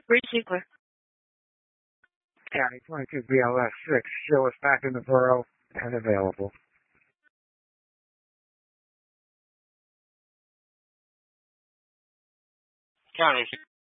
Resequer. County 22 BLS 6, show us back in the borough and available. County